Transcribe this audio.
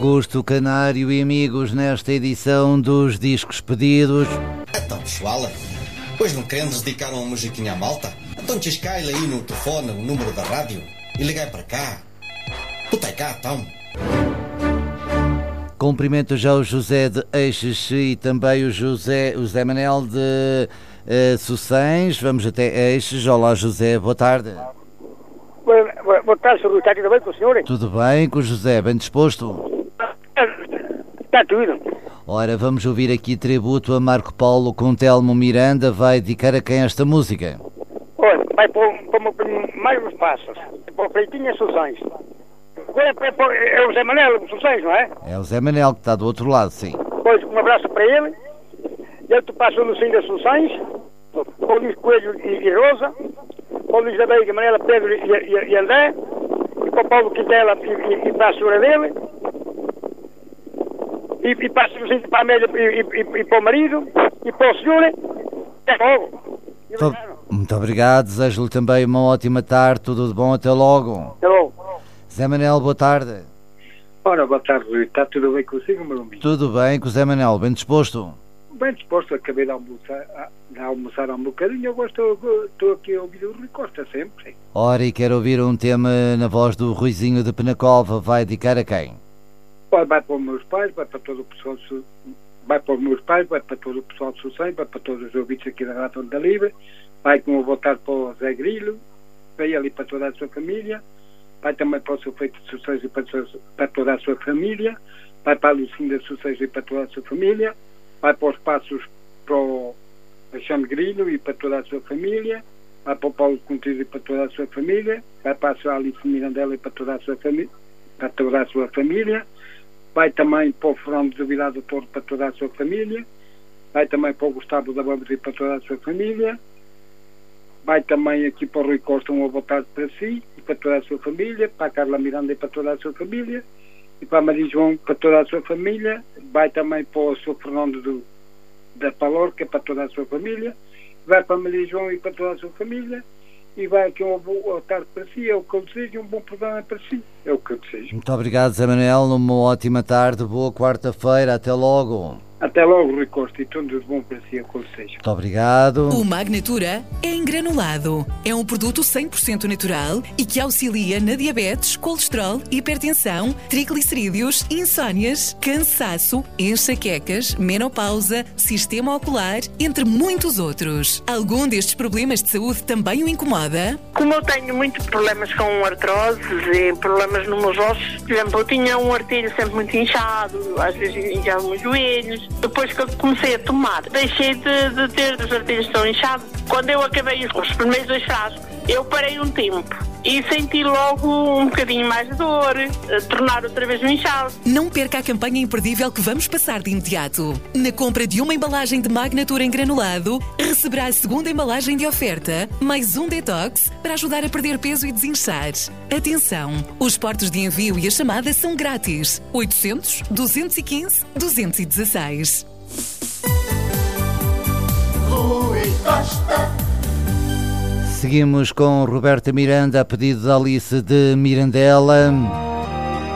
Augusto Canário e amigos nesta edição dos Discos Pedidos. Então, pessoal, hoje não queremos dedicar uma musiquinha à malta? Então descai aí no telefone o número da rádio e ligai para cá. Puta é cá, então. Cumprimento já o José de Eixes e também o José Manel de Sucens. Vamos até Eixes. Olá, José, boa tarde. Boa tarde, Sr. Rui. Está tudo bem com o senhor? Tudo bem com o José, bem disposto? Está tudo. Ora, vamos ouvir aqui tributo a Marco Paulo com Telmo Miranda. Vai dedicar a quem esta música? Olha, vai para o meu primo mais os passos. Para o Freitinha Sucens. É o Zé Manel, Sucens, não é? É o Zé Manel que está do outro lado, sim. Pois, um abraço para ele. Ele te passa o Lucinho da Sucens, para o Luís Coelho e Rosa, para o Luís da Veiga, Manela, Pedro e André, e para o Paulo Quintela e para a senhora dele, e passa o Lucinho para a Amélia e para o marido, e para o senhor. Até logo. Muito obrigado, desejo-lhe também uma ótima tarde, tudo de bom, até logo. Até logo. Zé Manel, boa tarde. Ora, boa tarde, Rui. Está tudo bem consigo, meu amigo? Tudo bem com o Zé Manel, bem disposto? Bem disposto, acabei de almoçar há um bocadinho. Agora estou aqui a ouvir o Rui Costa sempre. Ora, e quero ouvir um tema na voz do Ruizinho de Penacova. Vai dedicar a quem? Vai para os meus pais, vai para todo o pessoal vai para os meus pais, vai para todo o pessoal de Sucem, vai para todos os ouvintes aqui da Rádio da Livre, vai como eu voltar para o Zé Grilo, vai ali para toda a sua família, vai também para o seu feito de Suceiros e para toda a sua família, vai para a Lucinda de Suceiros e para toda a sua família, vai para os Passos para o Alexandre Grilo e para toda a sua família, vai para o Paulo Contido e para toda a sua família, vai para a sua Alice Mirandela e para toda a sua família, vai também para o Fernando de Virado do Torre para toda a sua família, vai também para o Gustavo da Bambas e para toda a sua família, vai também aqui para o Rui Costa uma boa tarde para si e para toda a sua família, para a Carla Miranda e para toda a sua família, e para a Maria João para toda a sua família, vai também para o Sr. Fernando da Palorca para toda a sua família, vai para a Maria João e para toda a sua família, e vai aqui uma boa tarde para si, é o que eu desejo, e um bom programa para si, é o que eu desejo. Muito obrigado, Zé Manel, uma ótima tarde, boa quarta-feira, até logo. Até logo, Rui Costa, e tudo de bom para si, é o que eu desejo. Muito obrigado. O Magnatura é em granulado. É um produto 100% natural e que auxilia na diabetes, colesterol, hipertensão, triglicerídeos, insónias, cansaço, enxaquecas, menopausa, sistema ocular, entre muitos outros. Algum destes problemas de saúde também o incomoda? Como eu tenho muitos problemas com artroses e problemas nos meus ossos, por exemplo, eu tinha um artilho sempre muito inchado, às vezes inchava os joelhos. Depois que eu comecei a tomar, deixei de ter os artilhos tão inchados. Quando eu acabei os primeiros 2 frascos, eu parei um tempo e senti logo um bocadinho mais de dor, tornar outra vez um inchado. Não perca a campanha imperdível que vamos passar de imediato. Na compra de uma embalagem de Magnatura em granulado, receberá a segunda embalagem de oferta, mais um detox para ajudar a perder peso e desinchar. Atenção, os portos de envio e a chamada são grátis. 800 215 216. Rui Costa. Seguimos com Roberta Miranda a pedido de Alice de Mirandela.